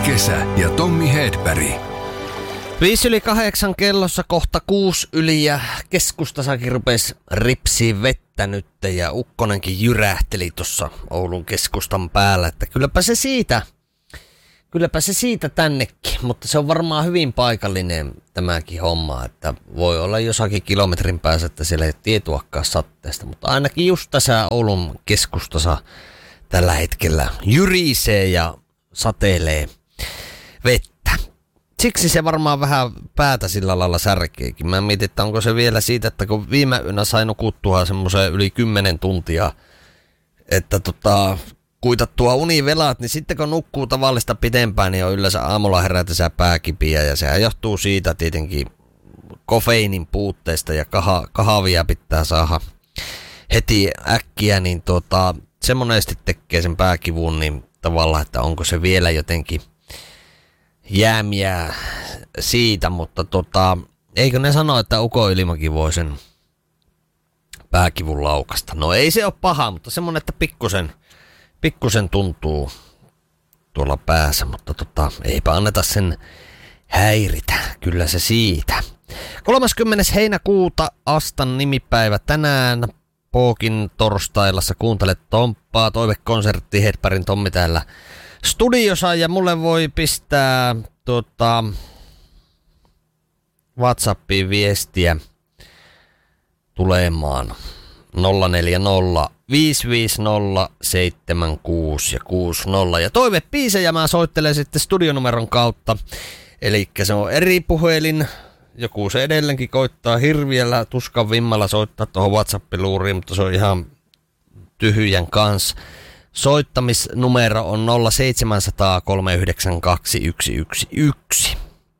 Kesä ja Tommi Hedberg. 7:05 kellossa kohta 6 ja keskustassakin rupesi ripsiin vettä nyt ja ukkonenkin jyrähteli tuossa Oulun keskustan päällä, että kylläpä se siitä tännekin, mutta se on varmaan hyvin paikallinen tämäkin homma, että voi olla jossakin kilometrin päässä, että siellä ei tietoakaan satteesta, mutta ainakin just tässä Oulun keskustassa tällä hetkellä jyrisee ja satelee vettä. Siksi se varmaan vähän päätä sillä lailla särkeekin. Mä mietin, että onko se vielä siitä, että kun viime yönä sai nukuttua semmoisen yli 10 tuntia, että kuitattua univelat, niin sitten kun nukkuu tavallista pitempään, niin on yleensä aamulla herätessä pääkipiä ja sehän johtuu siitä tietenkin kofeiinin puutteesta ja kahvia pitää saada heti äkkiä, niin se monesti tekee sen pääkivun, niin tavallaan, että onko se vielä jotenkin jäämiä siitä, mutta eikö ne sano, että ukonilmakin voi sen pääkivun laukasta. No ei se ole paha, mutta semmonen, että pikkusen tuntuu tuolla päässä, mutta eipä anneta sen häiritä, kyllä se siitä. 30. heinäkuuta Astan nimipäivä tänään. Pookin torstailassa kuuntelet Tomppaa, toivekonsertti, Hedbergin Tommi täällä studiossa ja mulle voi pistää WhatsAppiin viestiä tulemaan 040 550 76 ja 60 ja toivebiisejä mä soittelen sitten studionumeron kautta, eli se on eri puhelin. Joku se edelleenkin koittaa hirviellä tuskan vimmalla soittaa tuohon WhatsApp-luuriin, mutta se on ihan tyhjän kanssa. Soittamisnumero on 0700 392 111.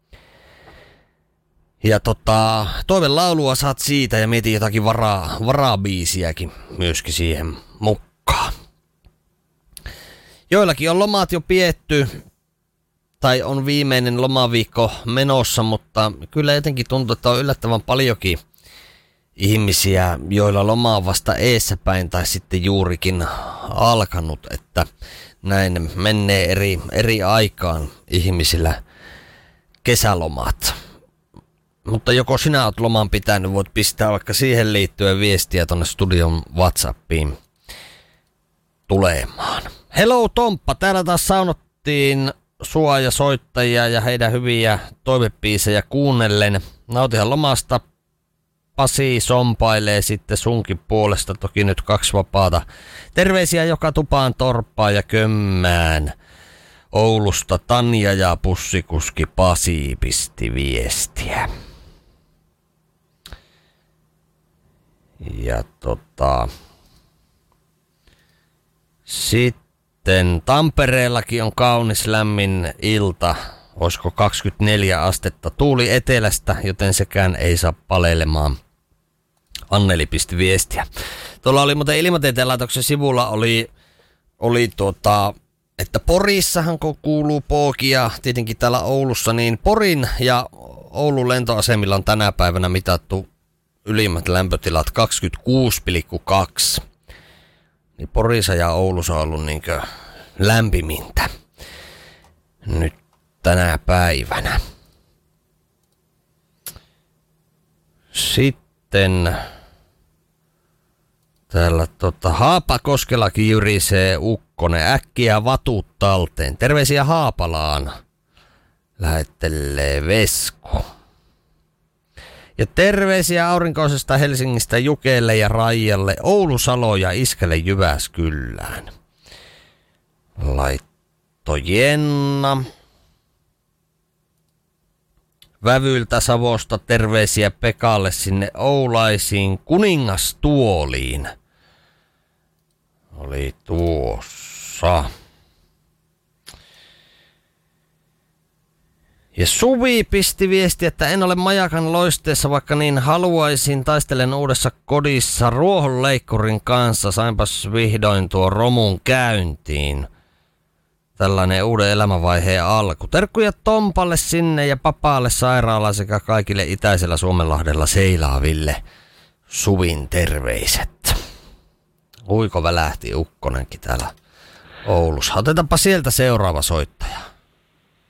Ja toivelaulua saat siitä ja mietin jotakin varabiisiäkin myöskin siihen mukaan. Joillakin on lomat jo pietty. Tai on viimeinen lomaviikko menossa, mutta kyllä jotenkin tuntuu, että on yllättävän paljonkin ihmisiä, joilla loma on vasta eessäpäin tai sitten juurikin alkanut, että näin menee eri aikaan ihmisillä kesälomat. Mutta joko sinä oot loman pitänyt, voit pistää vaikka siihen liittyen viestiä tonne studion WhatsAppiin tulemaan. Hello Tomppa, täällä taas saunottiin sua ja soittajia ja heidän hyviä toivebiisejä kuunnellen. Nautihan lomasta. Pasi sompailee sitten sunkin puolesta. Toki nyt 2 vapaata. Terveisiä joka tupaan, torppaan ja kömmään. Oulusta Tanja ja pussikuski Pasi pisti viestiä. Ja sitten Tampereellakin on kaunis lämmin ilta, olisiko 24 astetta. Tuuli etelästä, joten sekään ei saa palelemaan. Anneli pisti viestiä. Tuolla oli muuten Ilmatieteen laitoksen sivulla oli että Porissahan kun kuuluu Pookia, tietenkin täällä Oulussa, niin Porin ja Oulun lentoasemilla on tänä päivänä mitattu ylimmät lämpötilat 26,2. Niin Porissa ja Oulussa on ollut niinkö lämpimintä nyt tänä päivänä. Sitten täällä Haapakoskellakin jyrisee ukkonen. Äkkiä vatut talteen. Terveisiä Haapalaan. Lähettelee Vesku. Ja terveisiä aurinkoisesta Helsingistä Jukelle ja Raijalle, Oulusalo ja Iskelle Jyväskylään. Laitto Jenna. Vävyltä Savosta terveisiä Pekalle sinne Oulaisiin Kuningastuoliin. Oli tuossa. Ja Suvi pisti viesti, että en ole majakan loisteessa, vaikka niin haluaisin. Taistelen uudessa kodissa ruohonleikkurin kanssa. Sainpas vihdoin tuo romun käyntiin. Tällainen uuden elämänvaiheen alku. Terkkuja Tompalle sinne ja papaalle sairaalaan sekä kaikille itäisellä Suomenlahdella seilaaville. Suvin terveiset. Uiko välähti ukkonenkin täällä Oulussa. Otetaanpa sieltä seuraava soittaja.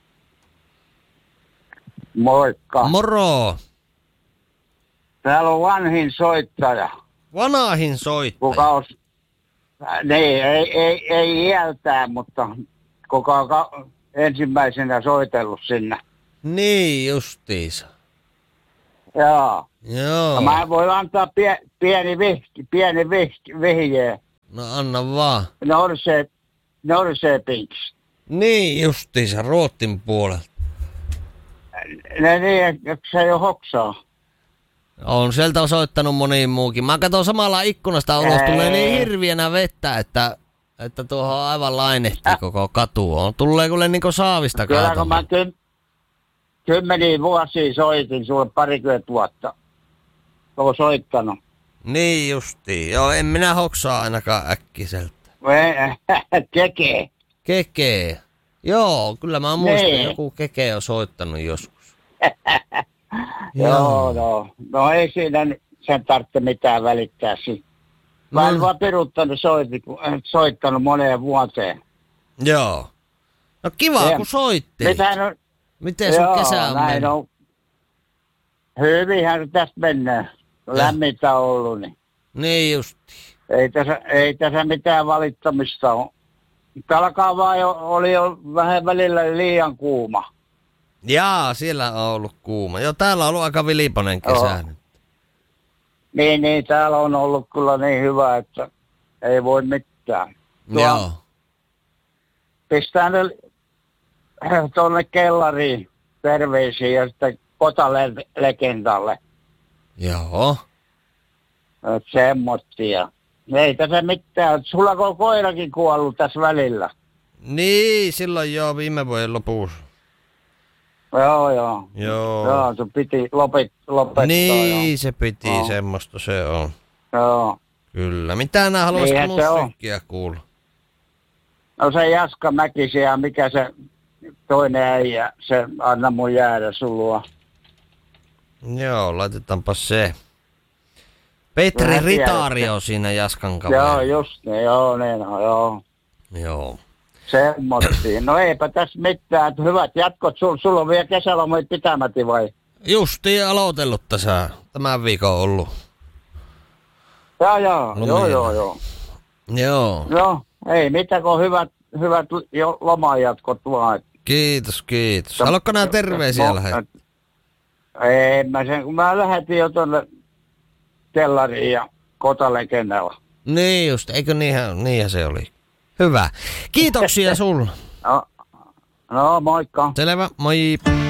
Moikka. Moro. Täällä on vanhin soittaja. Vanahin soittaja. Kuka on... Niin, ei iältään, mutta kuka on ensimmäisenä soitellut sinne. Niin justiinsa. Joo. Joo. Mä voin antaa pieni vihjeen. No anna vaan. Norrköpings. Niin justiinsa, Ruotsin puolelta. Niin, se ei ole hoksaa. On sieltä soittanut moniin muukin. Mä katson samalla ikkunasta ulos, tulee niin hirviänä vettä, että tuohon aivan lainehtii koko katu. Tulee kuule niinku saavista Kyllä kaatoa. kun mä kymmeniä vuosia soitin sulle 20 vuotta. Oon soittanut. Niin justiin. Joo, en minä hoksaa ainakaan äkkiseltä. Tekee. Keke. Joo, kyllä mä muistan, Nee. joku Keke on soittanut joskus. Joo, no ei siinä sen tarvitse mitään välittää siitä. Mä en vaan peruuttanut soittanut moneen vuoteen. Joo. No kiva, Ja. kun soitti. Miten sun kesä on näin mennyt? on. Hyvinhän se tästä mennään. Lämmintä on ollut, niin Niin justi. ei tässä mitään valittamista ole. Mutta alkaa vaan oli jo vähän välillä liian kuuma. Jaa, siellä on ollut kuuma. Joo, täällä on ollut aika viliponen kesä. nyt. Niin, täällä on ollut kyllä niin hyvä, että ei voi mitään. Joo. Pistää ne tuonne kellariin terveisiä ja sitten kotalegendalle. Joo. Semmoittia. Ei tässä mitään. Sulla on koirakin kuollut tässä välillä. Niin, silloin joo, viime vuoden lopussa. Joo. Joo. Se piti lopettaa. Niin, joo. se piti, semmoista se on. Joo. Kyllä. Mitä nää haluaisit Niinhän se on. musiikkia kuulla? No se Jaska Mäkisi ja mikä se toinen äijä, se anna mun jäädä sulua. Joo, laitetaanpa se. Petri Vähän Ritaario siinä Jaskan kaveri. Joo, just ne, joo, joo. Joo. Semmoittia. No eipä tässä mitään, että hyvät jatkot. Sulla on vielä kesälomit pitämäti vai? Justiin aloitellut tässä. Tämän viikon ollut. Joo. Joo. No, ei mitään, kun hyvät lomajatkot vaan. Kiitos. Haluatko nää terveisiä lähettää? Ei, kun mä lähetin jo tuonne kellariin ja kotalegendalla. Niin just, eikö niinhän se oli. Hyvä. Kiitoksia sulle. No, moikka. Selvä, moi.